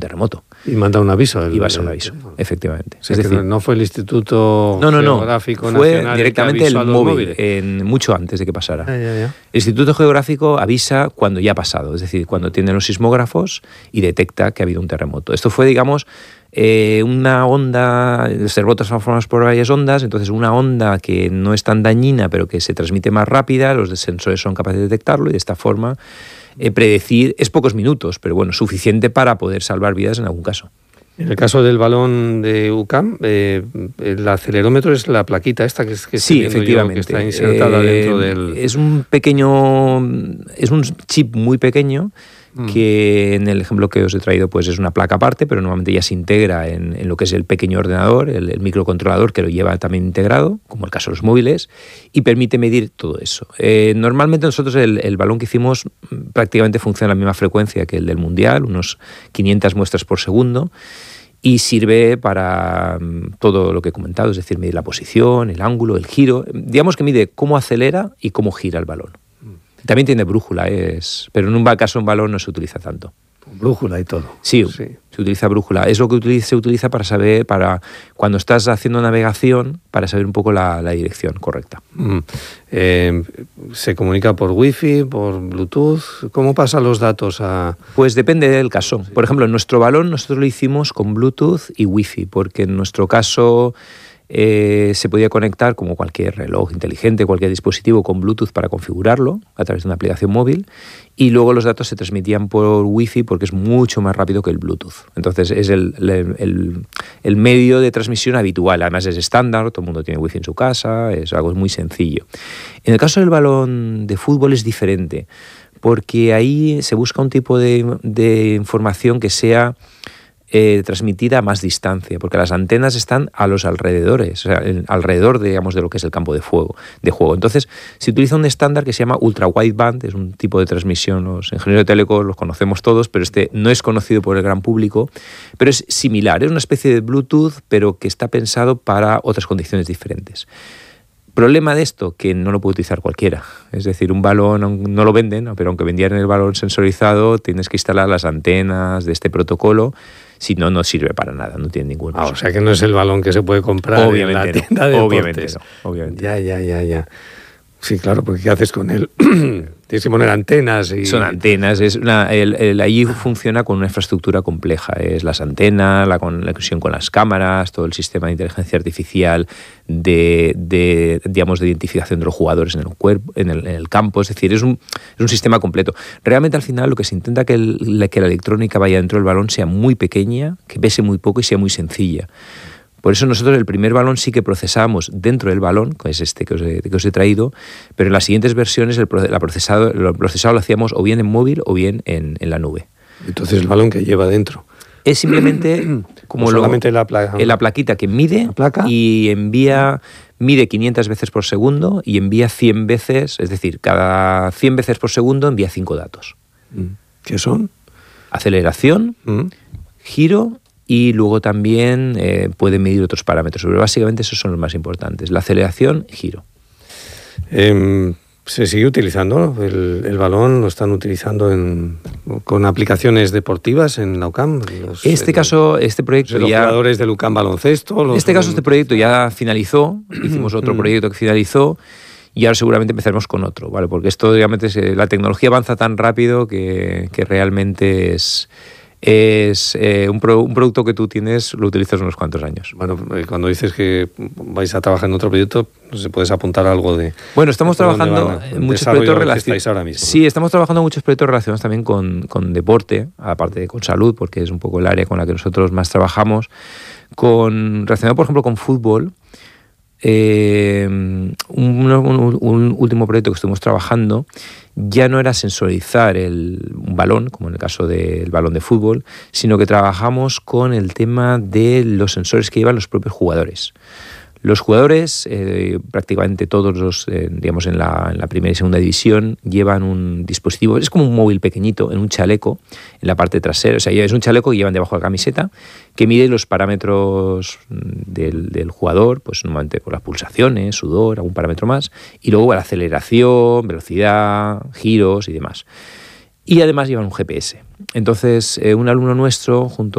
terremoto. Y manda un aviso. Y va a ser un aviso, efectivamente. O sea, es decir, no fue el Instituto Geográfico fue Nacional directamente el móvil, mucho antes de que pasara. Ya. El Instituto Geográfico avisa cuando ya ha pasado, es decir, cuando tiene los sismógrafos y detecta que ha habido un terremoto. Esto fue, digamos, una onda, los terremotos están formados por varias ondas, entonces una onda que no es tan dañina pero que se transmite más rápida, los sensores son capaces de detectarlo y de esta forma predecir, es pocos minutos, pero bueno, suficiente para poder salvar vidas en algún caso. En el caso del balón de UCAM, el acelerómetro es la plaquita esta que sí, efectivamente, que está insertada dentro del... Es un chip muy pequeño que en el ejemplo que os he traído pues es una placa aparte, pero normalmente ya se integra en lo que es el pequeño ordenador, el microcontrolador que lo lleva también integrado, como el caso de los móviles, y permite medir todo eso. Normalmente nosotros el balón que hicimos prácticamente funciona a la misma frecuencia que el del Mundial, unos 500 muestras por segundo, y sirve para todo lo que he comentado, es decir, medir la posición, el ángulo, el giro. Digamos que mide cómo acelera y cómo gira el balón. También tiene brújula, pero en un caso un balón no se utiliza tanto. Brújula y todo. Sí, se utiliza brújula. Es lo que se utiliza para saber, para cuando estás haciendo navegación, para saber un poco la dirección correcta. ¿Se comunica por Wi-Fi, por Bluetooth? ¿Cómo pasan los datos a...? Pues depende del caso. Por ejemplo, en nuestro balón nosotros lo hicimos con Bluetooth y Wi-Fi, porque en nuestro caso... se podía conectar como cualquier reloj inteligente, cualquier dispositivo con Bluetooth para configurarlo a través de una aplicación móvil y luego los datos se transmitían por Wi-Fi porque es mucho más rápido que el Bluetooth. Entonces es el medio de transmisión habitual, además es estándar, todo el mundo tiene Wi-Fi en su casa, es algo muy sencillo. En el caso del balón de fútbol es diferente porque ahí se busca un tipo de información que sea... transmitida a más distancia, porque las antenas están a los alrededores, o sea, alrededor, digamos, de lo que es el campo de juego. Entonces, se utiliza un estándar que se llama ultra wideband, es un tipo de transmisión, los ingenieros de telecom los conocemos todos, pero este no es conocido por el gran público, pero es similar, es una especie de Bluetooth, pero que está pensado para otras condiciones diferentes. Problema de esto, que no lo puede utilizar cualquiera. Es decir, un balón no lo venden, pero aunque vendieran el balón sensorizado, tienes que instalar las antenas de este protocolo, si no, no sirve para nada, no tiene ningún uso. O sea que no es el balón que se puede comprar en la tienda de deportes. Obviamente. Ya. Sí, claro, porque ¿qué haces con él? Tienes que poner antenas. Son antenas. Allí funciona con una infraestructura compleja. Es las antenas, la conexión con las cámaras, todo el sistema de inteligencia artificial de identificación de los jugadores en el campo. Es decir, es un sistema completo. Realmente al final lo que se intenta que la electrónica vaya dentro del balón sea muy pequeña, que pese muy poco y sea muy sencilla. Por eso nosotros el primer balón sí que procesábamos dentro del balón, que es este que os he traído, pero en las siguientes versiones el procesado lo hacíamos o bien en móvil o bien en la nube. Entonces el balón que lleva dentro es simplemente como solamente la plaquita que mide y mide 500 veces por segundo y envía 100 veces, es decir, cada 100 veces por segundo envía 5 datos. ¿Qué son? Aceleración, giro... Y luego también puede medir otros parámetros, pero básicamente esos son los más importantes. La aceleración, giro. ¿Se sigue utilizando el balón? ¿Lo están utilizando con aplicaciones deportivas en la UCAM? Este proyecto los jugadores del UCAM baloncesto. Este proyecto ya finalizó. Hicimos otro proyecto que finalizó. Y ahora seguramente empezaremos con otro, ¿vale? Porque esto, digamos, la tecnología avanza tan rápido que realmente es un producto que tú tienes, lo utilizas unos cuantos años. Bueno, cuando dices que vais a trabajar en otro proyecto, no sé, puedes apuntar algo de... Bueno, estamos trabajando en muchos proyectos relacionados. Sí, estamos trabajando en muchos proyectos relacionados también con deporte, aparte de con salud, porque es un poco el área con la que nosotros más trabajamos, relacionado, por ejemplo, con fútbol. Un último proyecto que estuvimos trabajando ya no era sensorizar un balón, como en el caso del balón de fútbol, sino que trabajamos con el tema de los sensores que llevan los propios jugadores. Los jugadores, prácticamente todos digamos en la primera y segunda división, llevan un dispositivo, es como un móvil pequeñito, en un chaleco, en la parte trasera. O sea, es un chaleco que llevan debajo de la camiseta, que mide los parámetros del jugador, pues normalmente por las pulsaciones, sudor, algún parámetro más, y luego la aceleración, velocidad, giros y demás. Y además llevan un GPS. Entonces, un alumno nuestro, junto